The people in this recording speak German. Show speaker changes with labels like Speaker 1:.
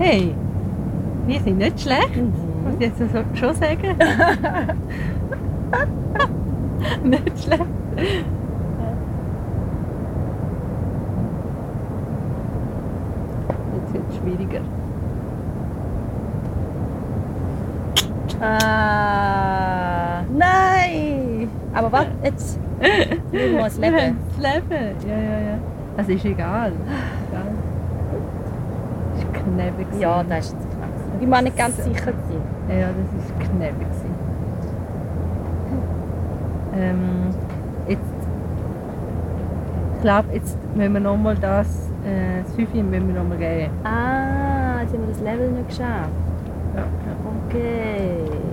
Speaker 1: Hey, wir sind nicht schlecht, muss ich jetzt also schon sagen. Nicht schlecht. Jetzt wird es schwieriger.
Speaker 2: Nein! Aber warte, jetzt müssen wir das Leben.
Speaker 1: Das Leben, ja. Das ist egal. Das ist knapp gewesen.
Speaker 2: Ja, das ist jetzt knapp. Ich war nicht ganz sicher.
Speaker 1: Ja, das ist knapp gewesen. Jetzt, ich glaube, jetzt müssen wir nochmal das 5 müssen wir nochmal geben.
Speaker 2: Ah, jetzt haben wir das Level nicht geschafft.
Speaker 1: Ja.
Speaker 2: Okay.